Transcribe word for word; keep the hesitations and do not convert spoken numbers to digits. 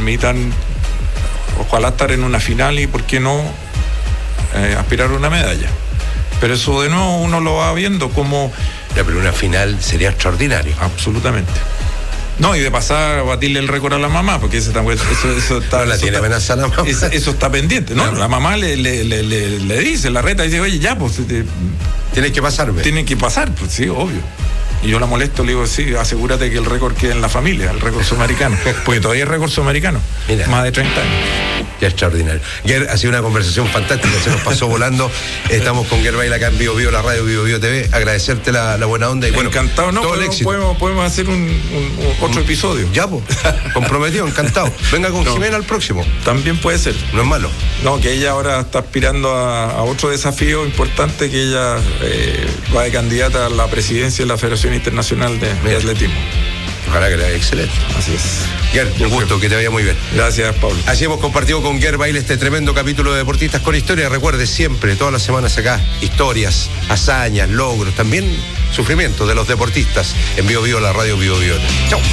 permitan, ojalá estar en una final y, ¿por qué no, eh, aspirar a una medalla? Pero eso de nuevo uno lo va viendo como... Ya, pero una final sería extraordinario. Absolutamente. No, y de pasar a batirle el récord a la mamá, porque ese, eso, eso está... No la eso tiene está, amenaza la mamá. Eso, eso está pendiente, ¿no? La mamá le, le, le, le, le dice, la reta, dice, oye, ya, pues... Te, tienes que pasarme. Tienen que pasar, pues sí, obvio. Y yo la molesto, le digo, sí, asegúrate que el récord quede en la familia, el récord sudamericano. Porque todavía es récord sudamericano. Mira, más de treinta años. Qué extraordinario. Ger, ha sido una conversación fantástica, se nos pasó volando. Estamos con Ger Bail acá en Bio Bio, la radio Bio Bio T V. Agradecerte la, la buena onda y bueno, encantado, no, todo el podemos, éxito. Podemos, podemos hacer un, un, un otro episodio. Ya, pues, comprometido, encantado. Venga con no, Jimena al próximo. También puede ser. No es malo. No, que ella ahora está aspirando a, a otro desafío importante, que ella eh, va de candidata a la presidencia de la Federación Internacional de, de Atletismo. Ojalá que le vaya excelente. Así es. Ger, un gusto, que te vaya muy bien. Gracias, Pablo. Así hemos compartido con Ger Bail este tremendo capítulo de Deportistas con Historia. Recuerde siempre, todas las semanas acá, historias, hazañas, logros, también sufrimiento de los deportistas en Bio Bio, la radio Bio Bio. Chau.